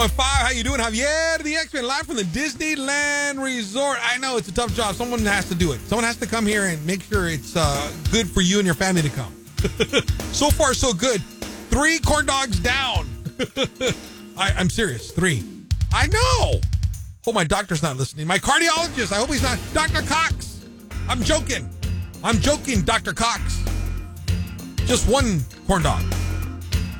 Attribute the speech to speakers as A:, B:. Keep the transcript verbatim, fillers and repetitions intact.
A: Five, how you doing? Javier, the X-Men, live from the Disneyland Resort. I know it's a tough job. Someone has to do it. Someone has to come here and make sure it's uh, good for you and your family to come. So far, so good. Three corn dogs down. I, I'm serious. Three. I know. Hope my doctor's not listening. My cardiologist. I hope he's not. Doctor Cox. I'm joking. I'm joking, Doctor Cox. Just one corn dog.